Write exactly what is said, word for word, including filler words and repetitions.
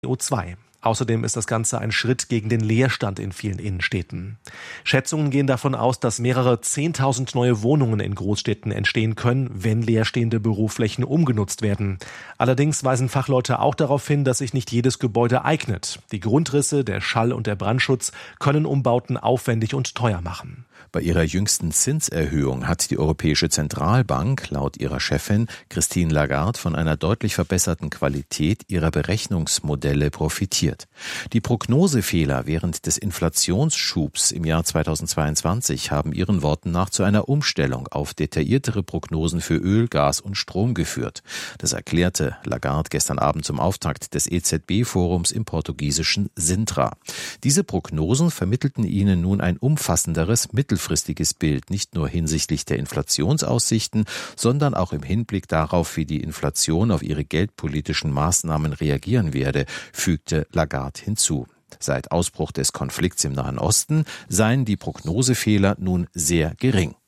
C O zwei. Außerdem ist das Ganze ein Schritt gegen den Leerstand in vielen Innenstädten. Schätzungen gehen davon aus, dass mehrere Zehntausend neue Wohnungen in Großstädten entstehen können, wenn leerstehende Büroflächen umgenutzt werden. Allerdings weisen Fachleute auch darauf hin, dass sich nicht jedes Gebäude eignet. Die Grundrisse, der Schall- und der Brandschutz können Umbauten aufwendig und teuer machen. Bei ihrer jüngsten Zinserhöhung hat die Europäische Zentralbank laut ihrer Chefin Christine Lagarde von einer deutlich verbesserten Qualität ihrer Berechnungsmodelle profitiert. Die Prognosefehler während des Inflationsschubs im Jahr zweitausendzweiundzwanzig haben ihren Worten nach zu einer Umstellung auf detailliertere Prognosen für Öl, Gas und Strom geführt. Das erklärte Lagarde gestern Abend zum Auftakt des E Z B-Forums im portugiesischen Sintra. Diese Prognosen vermittelten ihnen nun ein umfassenderes mittelfristiges mittelfristiges Bild, nicht nur hinsichtlich der Inflationsaussichten, sondern auch im Hinblick darauf, wie die Inflation auf ihre geldpolitischen Maßnahmen reagieren werde, fügte Lagarde hinzu. Seit Ausbruch des Konflikts im Nahen Osten seien die Prognosefehler nun sehr gering.